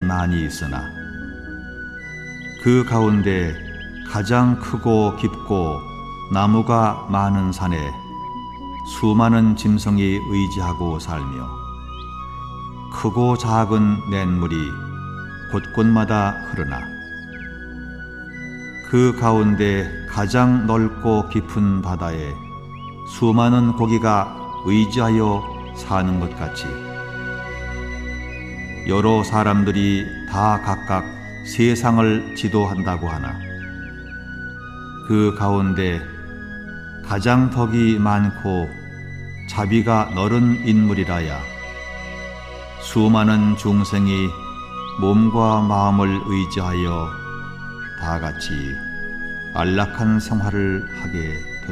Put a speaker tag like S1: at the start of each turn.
S1: 많이 있으나 그 가운데 가장 크고 깊고 나무가 많은 산에 수많은 짐승이 의지하고 살며 크고 작은 냇물이 곳곳마다 흐르나 그 가운데 가장 넓고 깊은 바다에 수많은 고기가 의지하여 사는 것 같이 여러 사람들이 다 각각 세상을 지도한다고 하나 그 가운데 가장 덕이 많고 자비가 너른 인물이라야 수많은 중생이 몸과 마음을 의지하여 다 같이 안락한 생활을 하게